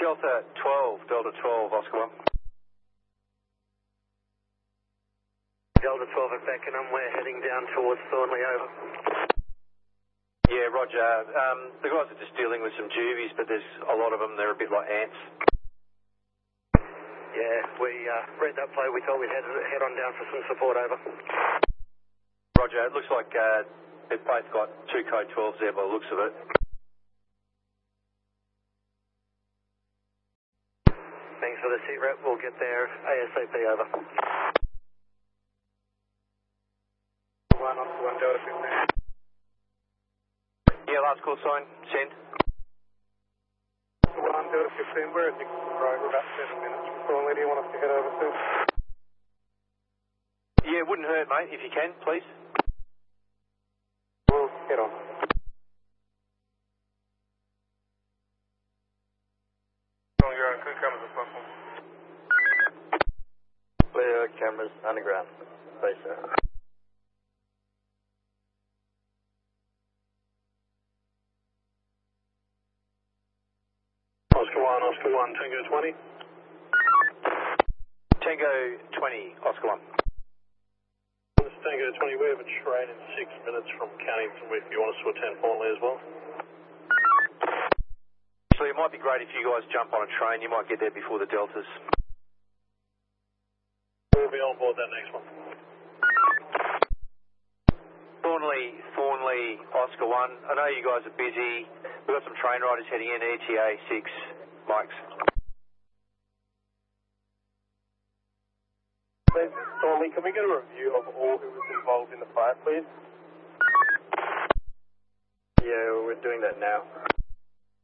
Delta 12, Delta 12, Oscar 1. Delta 12 at Beckenham, we're heading down towards Thornley, over. Yeah, roger. The guys are just dealing with some juvies, but there's a lot of them, they're a bit like ants. Yeah, we read that play, we thought we'd head on down for some support, over. Roger, it looks like they've both got two code 12s there by the looks of it. Thanks for the seat rep, we'll get there ASAP, over. 1 on 1 Delta 15. Yeah, last call sign, send. 1 Delta 15, we're at Nixon Road, we're about 7 minutes from Thornley, do you want us to head over to? Yeah, wouldn't hurt, mate, if you can, please. We'll head on. Your own, cameras as possible. Clear cameras underground. Please, sir. Oscar 1, Tango 20. Tango 20, Oscar 1. This is Tango 20, we have a train in 6 minutes from Cannington if you want us to attend Thornley as well. Actually, it might be great if you guys jump on a train, you might get there before the Deltas. We'll be on board that next one. Thornley, Oscar 1. I know you guys are busy. We've got some train riders heading in, ETA 6, Mike's. Thornley, can we get a review of all who was involved in the fire, please? Yeah, we're doing that now.